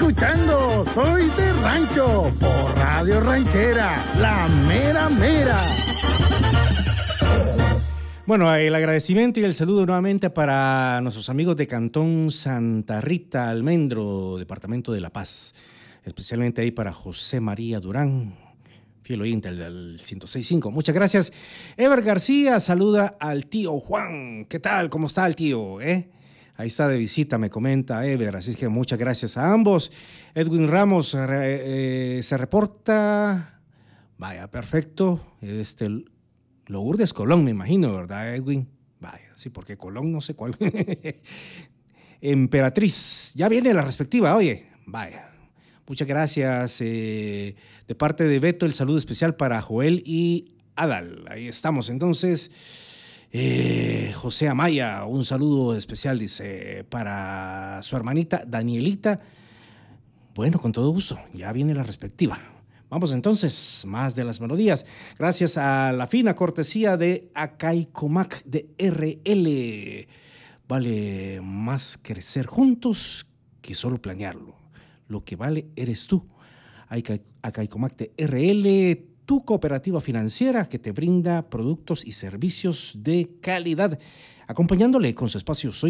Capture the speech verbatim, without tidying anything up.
escuchando Soy de Rancho por Radio Ranchera, la mera mera. Bueno, el agradecimiento y el saludo nuevamente para nuestros amigos de Cantón Santa Rita, Almendro, Departamento de La Paz. Especialmente ahí para José María Durán, fiel oyente del ciento seis punto cinco. Muchas gracias. Ever García saluda al tío Juan. ¿Qué tal? ¿Cómo está el tío? ¿Eh? Ahí está de visita, me comenta Ever. Así que muchas gracias a ambos. Edwin Ramos eh, se reporta. Vaya, perfecto. Este... Lourdes Colón, me imagino, ¿verdad, Edwin? Vaya, sí, porque Colón no sé cuál. Emperatriz, ya viene la respectiva, oye, vaya. Muchas gracias. Eh, de parte de Beto, el saludo especial para Joel y Adal. Ahí estamos, entonces. Eh, José Amaya, un saludo especial, dice, para su hermanita Danielita. Bueno, con todo gusto, ya viene la respectiva. Vamos entonces, más de las melodías. Gracias a la fina cortesía de Acaicomac de R L. Vale más crecer juntos que solo planearlo. Lo que vale eres tú. Acaicomac de R L, tu cooperativa financiera que te brinda productos y servicios de calidad, acompañándole con su espacio Soy